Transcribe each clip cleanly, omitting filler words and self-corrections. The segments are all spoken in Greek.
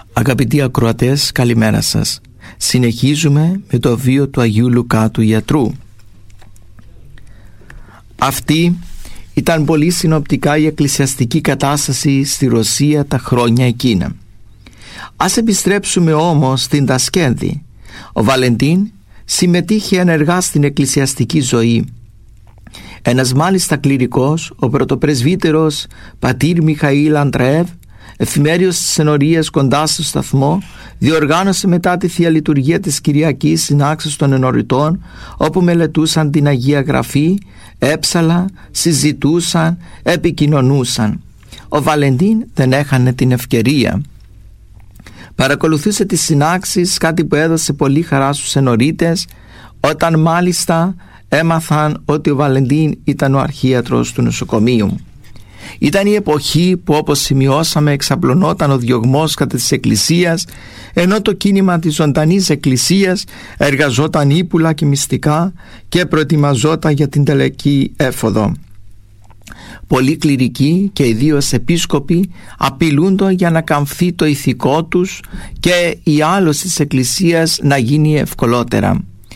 Αγαπητοί ακροατές, καλημέρα σας. Συνεχίζουμε με το βίο του Αγίου Λουκά του Ιατρού. Αυτή ήταν πολύ συνοπτικά η εκκλησιαστική κατάσταση στη Ρωσία τα χρόνια εκείνα. Ας επιστρέψουμε όμως στην Τασκένδη. Ο Βαλεντίν συμμετείχε ενεργά στην εκκλησιαστική ζωή. Ένας μάλιστα κληρικός, ο πρωτοπρεσβύτερος πατήρ Μιχαήλ Αντρεεύ, εφημέριος της ενορίας κοντά στο σταθμό, διοργάνωσε μετά τη Θεία Λειτουργία της Κυριακής συνάξεις των ενοριτών, όπου μελετούσαν την Αγία Γραφή, έψαλα, συζητούσαν, επικοινωνούσαν. Ο Βαλεντίν δεν έχανε την ευκαιρία. Παρακολουθούσε τις συνάξεις, κάτι που έδωσε πολύ χαρά στους ενορίτες, όταν μάλιστα έμαθαν ότι ο Βαλεντίν ήταν ο αρχίατρος του νοσοκομείου. Ήταν η εποχή που, όπως σημειώσαμε, εξαπλωνόταν ο διωγμός κατά της Εκκλησίας, ενώ το κίνημα της ζωντανής Εκκλησίας εργαζόταν ύπουλα και μυστικά και προετοιμαζόταν για την τελική έφοδο. Πολλοί κληρικοί και ιδίως επίσκοποι απειλούνται για να καμφθεί το ηθικό τους και η άλωση της Εκκλησίας να γίνει ευκολότερα.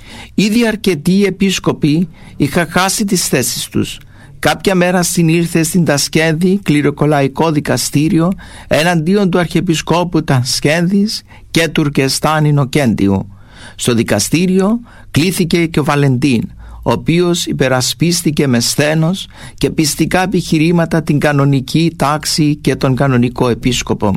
Ήδη αρκετοί επίσκοποι είχαν χάσει τις θέσεις τους. Κάποια μέρα συνήλθε στην Τασκένδη κληροκολαϊκό δικαστήριο εναντίον του Αρχιεπισκόπου Τασκένδης και Τουρκεστάν Ινοκέντιου. Στο δικαστήριο κλήθηκε και ο Βαλεντίν, ο οποίος υπερασπίστηκε με σθένος και πιστικά επιχειρήματα την κανονική τάξη και τον κανονικό επίσκοπο.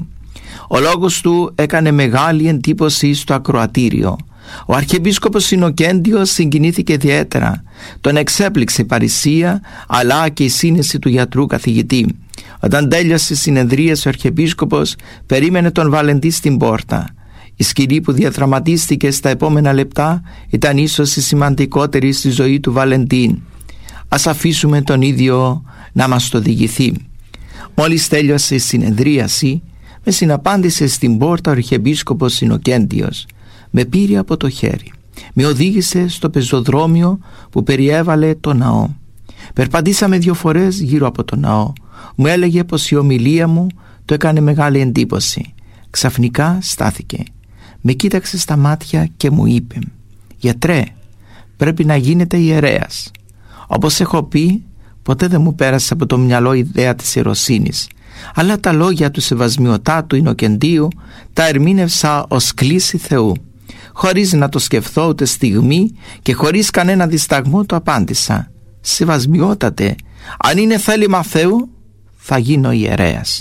Ο λόγος του έκανε μεγάλη εντύπωση στο ακροατήριο. Ο Αρχιεπίσκοπος Ινοκέντιος συγκινήθηκε ιδιαίτερα. Τον εξέπληξε η παρησία αλλά και η σύνεση του γιατρού καθηγητή. Όταν τέλειωσε η συνεδρία, ο Αρχιεπίσκοπος περίμενε τον Βαλεντίν στην πόρτα. Η σκηνή που διαδραματίστηκε στα επόμενα λεπτά ήταν ίσως η σημαντικότερη στη ζωή του Βαλεντίν. Ας αφήσουμε τον ίδιο να μας το διηγηθεί. Μόλις τέλειωσε η συνεδρίαση, με συναπάντησε στην πόρτα ο Αρχιεπίσκοπος Ινοκέντιος. Με πήρε από το χέρι, με οδήγησε στο πεζοδρόμιο που περιέβαλε το ναό. Περπατήσαμε 2 φορές γύρω από το ναό. Μου έλεγε πως η ομιλία μου του έκανε μεγάλη εντύπωση. Ξαφνικά στάθηκε, με κοίταξε στα μάτια και μου είπε: «Γιατρέ, πρέπει να γίνετε ιερέας». Όπως έχω πει, ποτέ δεν μου πέρασε από το μυαλό η ιδέα της ιεροσύνης, αλλά τα λόγια του Σεβασμιωτάτου Ινοκεντίου τα ερμήνευσα ως κλήση Θεού. Χωρίς να το σκεφτώ ούτε στιγμή και χωρίς κανένα δισταγμό το απάντησα: «Σεβασμιότατε, αν είναι θέλημα Θεού θα γίνω ιερέας».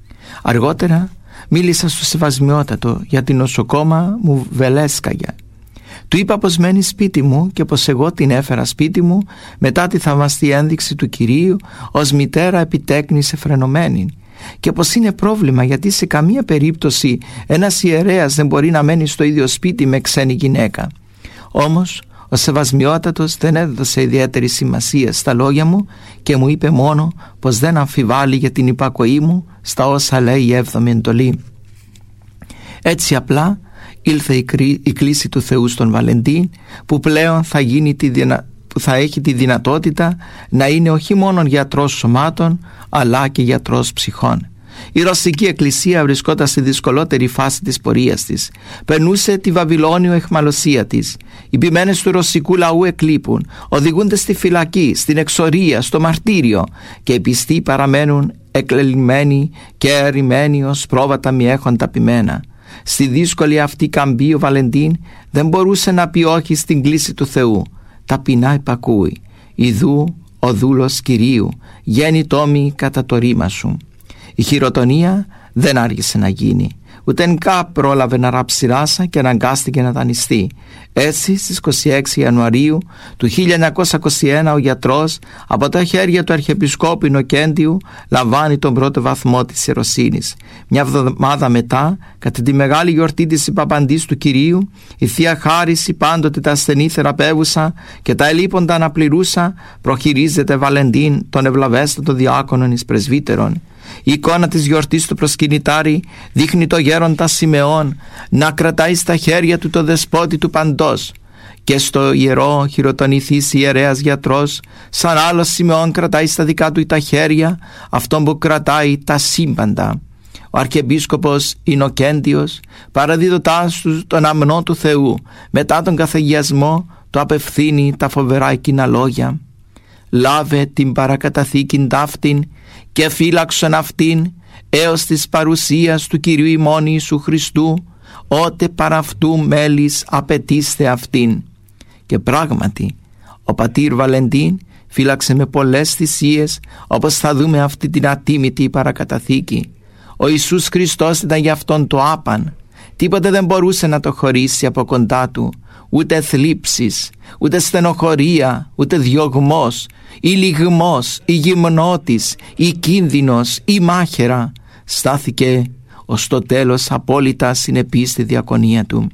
Αργότερα μίλησα στο Σεβασμιότατο για την νοσοκόμα μου Βελέσκαγια. Του είπα πως μένει σπίτι μου και πως εγώ την έφερα σπίτι μου μετά τη θαυμαστή ένδειξη του Κυρίου ως μητέρα επιτέκνης εφρενωμένη, και πως είναι πρόβλημα γιατί σε καμία περίπτωση ένας ιερέας δεν μπορεί να μένει στο ίδιο σπίτι με ξένη γυναίκα. Όμως ο Σεβασμιότατος δεν έδωσε ιδιαίτερη σημασία στα λόγια μου και μου είπε μόνο πως δεν αμφιβάλλει για την υπακοή μου στα όσα λέει η 7η εντολή. Έτσι απλά ήλθε η κλήση του Θεού στον Βαλεντίν, που πλέον θα έχει τη δυνατότητα να είναι όχι μόνο γιατρός σωμάτων αλλά και γιατρός ψυχών. Η Ρωσική Εκκλησία βρισκόταν στη δυσκολότερη φάση της πορείας της. Περνούσε τη Βαβυλώνιο αιχμαλωσία της. Οι ποιμένες του ρωσικού λαού εκλείπουν, οδηγούνται στη φυλακή, στην εξορία, στο μαρτύριο, και οι πιστοί παραμένουν εκλελειμμένοι και ερημμένοι ως πρόβατα μη έχοντα ποιμένα. Στη δύσκολη αυτή καμπή ο Βαλεντίν δεν μπορούσε να πει όχι στην κλήση του Θεού. Ταπεινά υπακούει: «Ιδού ο δούλος Κυρίου, γέννητό μη κατά το ρήμα σου». Η χειροτονία δεν άργησε να γίνει. Ούτε καν πρόλαβε να ράψει ράσα και αναγκάστηκε να δανειστεί. Έτσι, στις 26 Ιανουαρίου του 1921 ο γιατρός από τα χέρια του Αρχιεπισκόπου Ινοκέντιου λαμβάνει τον πρώτο βαθμό της ιεροσύνης. Μια εβδομάδα μετά, κατά τη μεγάλη γιορτή της Υπαπαντής του Κυρίου, η Θεία Χάριση, πάντοτε τα ασθενή θεραπεύουσα και τα ελείποντα αναπληρούσα, προχειρίζεται Βαλεντίν τον ευλαβέστατο διάκονον εις πρεσβύτερον. Η εικόνα της γιορτής του προσκυνητάρι δείχνει το γέροντα Σιμεών να κρατάει στα χέρια του το δεσπότη του παντός, και στο ιερό χειροτονηθής ιερέας γιατρός, σαν άλλος Σιμεών, κρατάει στα δικά του τα χέρια αυτόν που κρατάει τα σύμπαντα. ο Αρχιεπίσκοπος Ινοκέντιος, παραδίδοντάς του τον αμνό του Θεού, μετά τον καθαγιασμό του απευθύνει τα φοβερά εκείνα λόγια: «Λάβε την παρακαταθήκην ταύτην και φύλαξον αυτήν έως της παρουσίας του Κυρίου ημών Ιησού Χριστού, ότε παρά αυτού μέλης απαιτήστε αυτήν». Και πράγματι ο πατήρ Βαλεντίν φύλαξε με πολλές θυσίες, όπως θα δούμε αυτή την ατίμητη παρακαταθήκη. Ο Ιησούς Χριστός ήταν για αυτόν το άπαν. Τίποτε δεν μπορούσε να το χωρίσει από κοντά του, ούτε θλίψεις, ούτε στενοχωρία, ούτε διωγμός, ή λυγμός, ή γυμνότης, ή κίνδυνος, ή μάχαιρα. Στάθηκε ως το τέλος απόλυτα συνεπής στη διακονία του.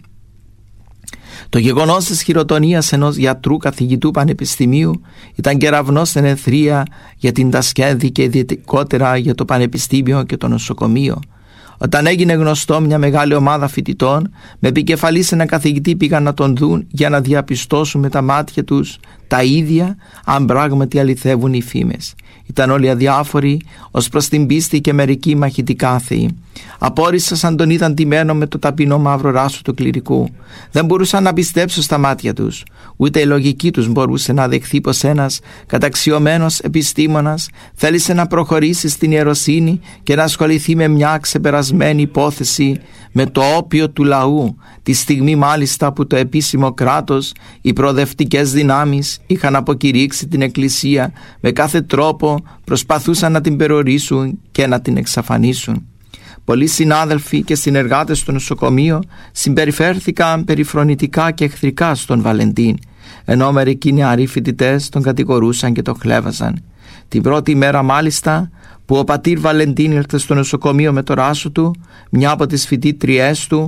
Το γεγονός της χειροτονίας ενός γιατρού καθηγητού πανεπιστημίου ήταν κεραυνός στην αιθρία για την Τασκένδη και ιδιαιτικότερα για το πανεπιστήμιο και το νοσοκομείο. Όταν έγινε γνωστό, μια μεγάλη ομάδα φοιτητών με επικεφαλή σε έναν καθηγητή πήγαν να τον δουν για να διαπιστώσουν με τα μάτια τους τα ίδια αν πράγματι αληθεύουν οι φήμες. Ήταν όλοι αδιάφοροι ως προς την πίστη και μερικοί μαχητικά άθεοι. Απόρρισαν σαν τον είδαν τιμένο με το ταπεινό μαύρο ράσο του κληρικού. Δεν μπορούσαν να πιστέψουν στα μάτια τους. Ούτε η λογική τους μπορούσε να δεχθεί πως ένας καταξιωμένος επιστήμονας θέλησε να προχωρήσει στην ιεροσύνη και να ασχοληθεί με μια ξεπερασμένη υπόθεση, με το όπιο του λαού, τη στιγμή μάλιστα που το επίσημο κράτος, οι προοδευτικές δυνάμεις είχαν αποκηρύξει την Εκκλησία με κάθε τρόπο, προσπαθούσαν να την περιορίσουν και να την εξαφανίσουν. Πολλοί συνάδελφοι και συνεργάτες στο νοσοκομείο συμπεριφέρθηκαν περιφρονητικά και εχθρικά στον Βαλεντίν, ενώ μερικοί νεαροί φοιτητές τον κατηγορούσαν και τον χλέβαζαν. Την πρώτη μέρα μάλιστα που ο πατήρ Βαλεντίν ήρθε στο νοσοκομείο με το ράσο του, μια από τις φοιτήτριές του,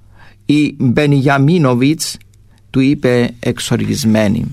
η Μπενιγιαμίνοβιτς, του είπε εξοργισμένη: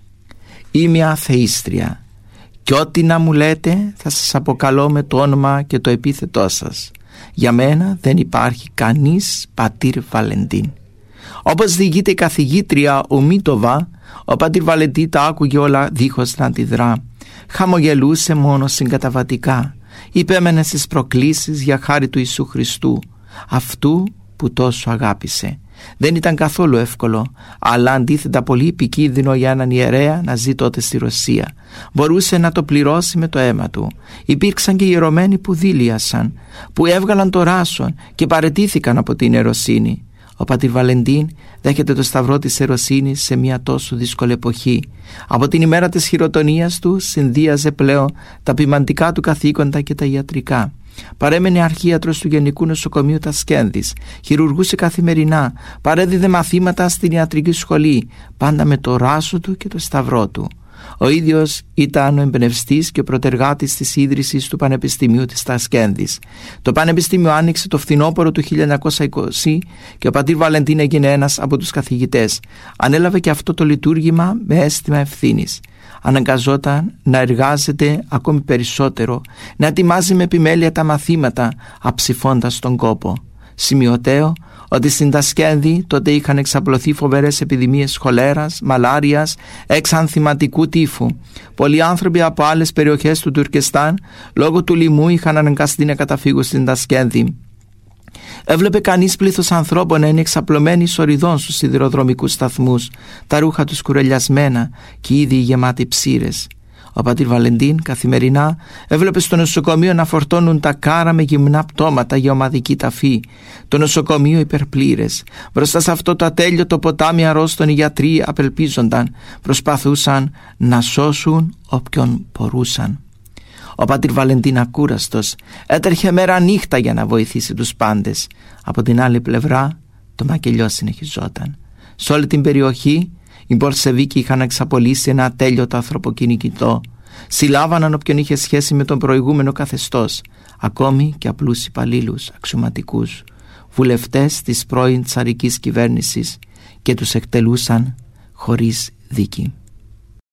«Είμαι αθείστρια και ό,τι να μου λέτε θα σας αποκαλώ με το όνομα και το επίθετό σας. Για μένα δεν υπάρχει κανείς πατήρ Βαλεντίν». Όπως διηγείται η καθηγήτρια Ομίτοβα, ο πατήρ Βαλεντίν τα άκουγε όλα δίχως να αντιδρά. Χαμογελούσε μόνο συγκαταβατικά. Υπέμενε στις προκλήσεις για χάρη του Ιησού Χριστού, αυτού που τόσο αγάπησε. Δεν ήταν καθόλου εύκολο, αλλά αντίθετα πολύ επικίνδυνο για έναν ιερέα να ζει τότε στη Ρωσία. Μπορούσε να το πληρώσει με το αίμα του. Υπήρξαν και ιερωμένοι που δίλιασαν, που έβγαλαν το ράσον και παραιτήθηκαν από την ιεροσύνη. Ο πατήρ Βαλεντίν δέχεται το σταυρό της ιεροσύνης σε μια τόσο δύσκολη εποχή. Από την ημέρα της χειροτονίας του συνδύαζε πλέον τα ποιμαντικά του καθήκοντα και τα ιατρικά. Παρέμενε αρχίατρος του Γενικού Νοσοκομείου Τασκένδης, χειρουργούσε καθημερινά, παρέδιδε μαθήματα στην ιατρική σχολή, πάντα με το ράσο του και το σταυρό του. Ο ίδιος ήταν ο εμπνευστής και ο προτεργάτης της ίδρυσης του Πανεπιστημίου της Τασκένδης. Το Πανεπιστήμιο άνοιξε το φθινόπωρο του 1920 και ο πατήρ Βαλεντίν έγινε ένας από τους καθηγητές. Ανέλαβε και αυτό το λειτουργήμα με αίσθημα ευθύνης. Αναγκαζόταν να εργάζεται ακόμη περισσότερο, να ετοιμάζει με επιμέλεια τα μαθήματα, αψηφώντας τον κόπο. Σημειωτέο ότι στην Τασκένδη τότε είχαν εξαπλωθεί φοβερές επιδημίες χολέρας, μαλάριας, εξανθηματικού τύφου. Πολλοί άνθρωποι από άλλες περιοχές του Τουρκεστάν λόγω του λοιμού είχαν αναγκαστεί να καταφύγουν στην Τασκένδη. Έβλεπε κανείς πλήθος ανθρώπων να είναι εξαπλωμένοι σοριδών στους σιδηροδρομικούς σταθμούς, τα ρούχα τους κουρελιασμένα και ήδη γεμάτοι ψήρες. Ο πατήρ Βαλεντίν καθημερινά έβλεπε στο νοσοκομείο να φορτώνουν τα κάρα με γυμνά πτώματα για ομαδική ταφή. Το νοσοκομείο υπερπλήρες. Μπροστά σε αυτό το ατέλειωτο ποτάμι αρρώστων οι γιατροί απελπίζονταν. Προσπαθούσαν να σώσουν όποιον μπορούσαν. Ο πατήρ Βαλεντίν ακούραστος έτρεχε μέρα νύχτα για να βοηθήσει τους πάντες. Από την άλλη πλευρά το μακελιό συνεχιζόταν. Σε όλη την περιοχή οι Μπολσεβίκοι είχαν εξαπολύσει ένα ατέλειωτο ανθρωποκυνηγητό. Συλλάβαναν όποιον είχε σχέση με τον προηγούμενο καθεστώς, ακόμη και απλούς υπαλλήλους, αξιωματικούς, βουλευτές της πρώην τσαρικής κυβέρνησης, και τους εκτελούσαν χωρίς δίκη.